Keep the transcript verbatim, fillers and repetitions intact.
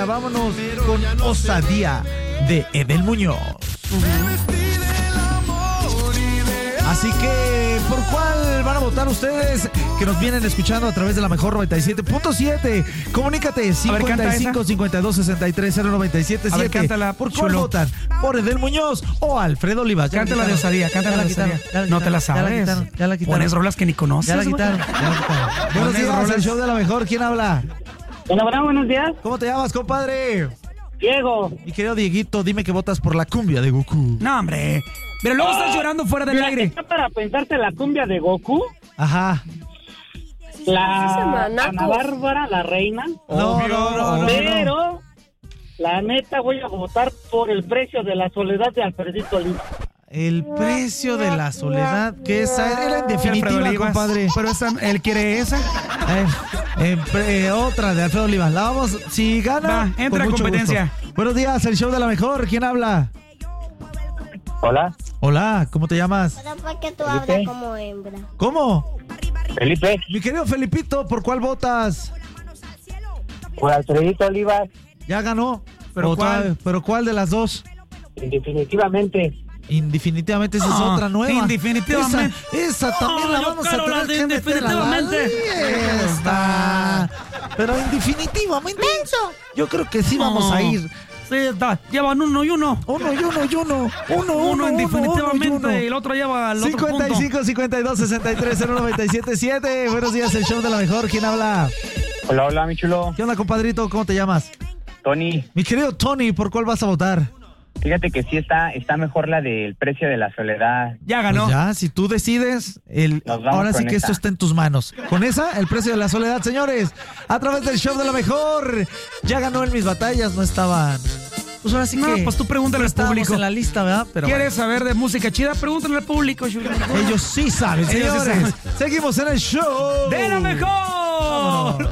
violencia. Vámonos con Osadía de Edel Muñoz. Así que, ¿por cuál van a votar ustedes que nos vienen escuchando a través de la mejor noventa y siete punto siete? Comunícate cincuenta y cinco, cincuenta y dos, sesenta y tres, cero noventa y siete. A ver, cántala, ¿Por cuál chulo. votan? ¿Por Edel Muñoz o Alfredo Olivas? Cántala de Osadía, cántala de Osadía. No te la sabes. Ya la quitaron, ya la quitaron. Pones rolas que ni conoces. Ya la güey. quitaron, ya la quitaron. Buenos Pones días, rolas. el show de la mejor. ¿Quién habla? Hola, bueno, buenos días. ¿Cómo te llamas, compadre? Diego. Mi querido Dieguito, dime que votas por la cumbia de Goku. No, hombre. Pero luego estás llorando fuera del Mira, aire. está para pensarte la cumbia de Goku, Ajá. la Ana Bárbara, la reina. No, Obvio, no, no, no. Pero, la neta, voy a votar por el precio de la soledad de Alfredito Olivas. El precio de la soledad, que esa era en Alfredo definitiva, Olivas. compadre. Pero esa, él quiere esa. Eh, eh, pre- eh, otra de Alfredo Olivas. La vamos, si gana. Va, entra con a mucho competencia. gusto. Buenos días, el show de la mejor. ¿Quién habla? Hola, Hola, ¿cómo te llamas? Pero ¿por qué tú Felipe. hablas como hembra? ¿Cómo? Felipe, Mi querido Felipito, ¿por cuál votas? por Alfredito Olivas, ¿Ya ganó? ¿Pero ¿O cuál? todavía- ¿Pero cuál de las dos? definitivamente. Indefinitivamente esa es Ah, otra nueva. indefinitivamente. Esa, esa también Oh, la yo vamos a quiero tener la de que meter a la indefinitivamente. lista. Pero indefinitivamente. Yo creo que sí vamos a ir. Sí, está. Llevan uno y uno. Uno y uno y uno. Uno, uno, Uno indefinitivamente uno, uno. y el otro lleva al otro cincuenta y punto. cinco, cincuenta y dos, sesenta y tres, cero noventa y siete, siete. Buenos días, el show de la mejor. ¿Quién habla? Hola, hola, mi chulo. ¿Qué onda, compadrito? ¿Cómo te llamas? Tony, Mi querido Tony, ¿por cuál vas a votar? fíjate que sí está, está mejor la del precio de la soledad. Ya ganó. Pues ya, si tú decides, el, Nos vamos ahora sí con que esa. esto está en tus manos. Con esa, el precio de la soledad, señores. A través del show de la mejor. Ya ganó en mis batallas, no estaban. Pues ahora sí No, que. pues tú pregúntale no al estábamos público. en la lista, ¿verdad? Pero ¿Quieres saber de música chida? Pregúntale al público, Julio. bueno, ellos sí saben, Ellos sí señores. saben. Seguimos en el show ¡De la mejor! Vámonos.